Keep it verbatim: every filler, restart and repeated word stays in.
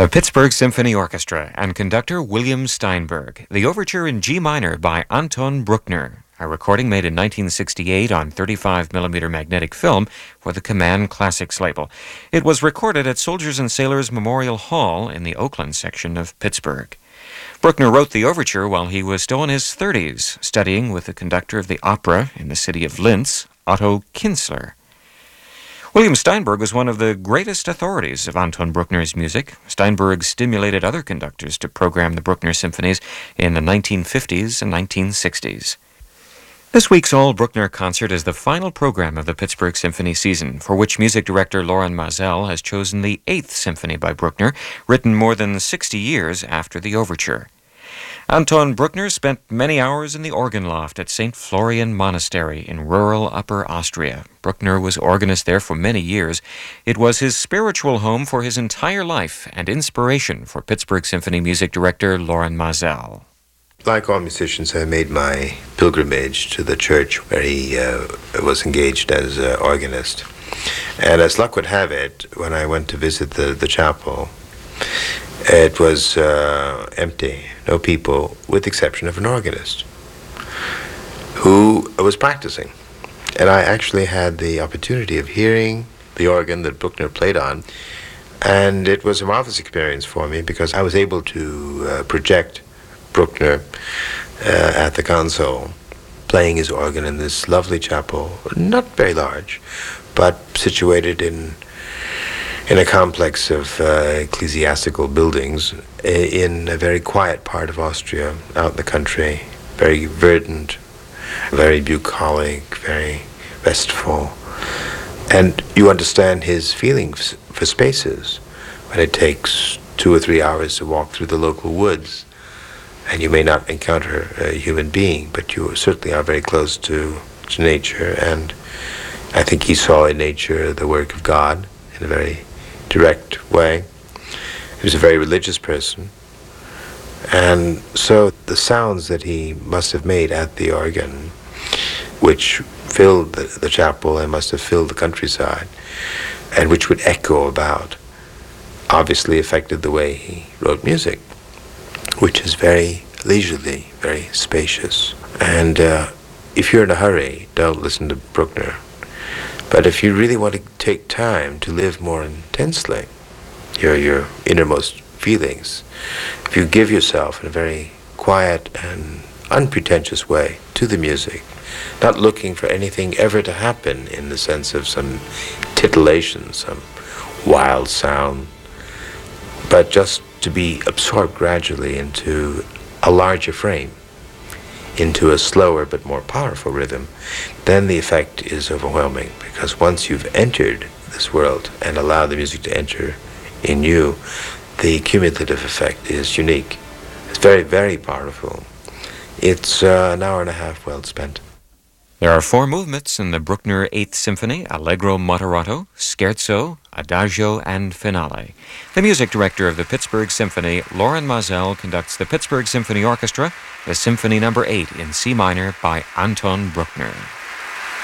The Pittsburgh Symphony Orchestra and conductor William Steinberg. The overture in G minor by Anton Bruckner, a recording made in nineteen sixty-eight on thirty-five millimeter magnetic film for the Command Classics label. It was recorded at Soldiers and Sailors Memorial Hall in the Oakland section of Pittsburgh. Bruckner wrote the overture while he was still in his thirties, studying with the conductor of the opera in the city of Linz, Otto Kienzler. William Steinberg was one of the greatest authorities of Anton Bruckner's music. Steinberg stimulated other conductors to program the Bruckner symphonies in the nineteen fifties and nineteen sixties. This week's All Bruckner concert is the final program of the Pittsburgh Symphony season, for which music director Loren Maazel has chosen the Eighth Symphony by Bruckner, written more than sixty years after the overture. Anton Bruckner spent many hours in the organ loft at Saint Florian Monastery in rural Upper Austria. Bruckner was organist there for many years. It was his spiritual home for his entire life and inspiration for Pittsburgh Symphony music director Loren Maazel. Like all musicians, I made my pilgrimage to the church where he uh, was engaged as an organist. And as luck would have it, when I went to visit the, the chapel, it was uh, empty, no people, with the exception of an organist who was practicing. And I actually had the opportunity of hearing the organ that Bruckner played on, and it was a marvelous experience for me because I was able to uh, project Bruckner uh, at the console, playing his organ in this lovely chapel, not very large, but situated in in a complex of uh, ecclesiastical buildings in a very quiet part of Austria, out in the country, very verdant, very bucolic, very restful. And you understand his feelings for spaces when it takes two or three hours to walk through the local woods, and you may not encounter a human being, but you certainly are very close to, to nature. And I think he saw in nature the work of God in a very direct way. He was a very religious person, and so the sounds that he must have made at the organ, which filled the, the chapel and must have filled the countryside, and which would echo about, obviously affected the way he wrote music, which is very leisurely, very spacious. And uh, if you're in a hurry, don't listen to Bruckner. But if you really want to take time to live more intensely your your innermost feelings, if you give yourself in a very quiet and unpretentious way to the music, not looking for anything ever to happen in the sense of some titillation, some wild sound, but just to be absorbed gradually into a larger frame, into a slower but more powerful rhythm, then the effect is overwhelming, because once you've entered this world and allowed the music to enter in you, the cumulative effect is unique. It's very, very powerful. It's uh, an hour and a half well spent. There are four movements in the Bruckner Eighth Symphony: Allegro Moderato, Scherzo, Adagio, and Finale. The music director of the Pittsburgh Symphony, Loren Maazel, conducts the Pittsburgh Symphony Orchestra, the Symphony Number eight in C minor by Anton Bruckner.